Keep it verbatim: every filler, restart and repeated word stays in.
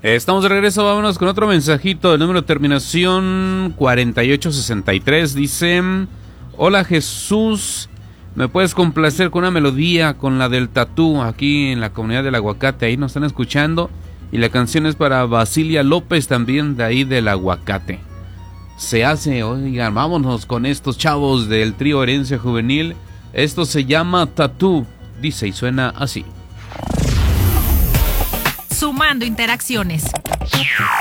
Estamos de regreso, vámonos con otro mensajito. El número de terminación cuarenta y ocho sesenta y tres dice: hola Jesús, ¿me puedes complacer con una melodía con la del Tatú aquí en la comunidad del Aguacate? Ahí nos están escuchando. Y la canción es para Basilia López, también de ahí del Aguacate. Se hace, oigan, vámonos con estos chavos del trío Herencia Juvenil. Esto se llama Tatú, dice y suena así. Sumando interacciones.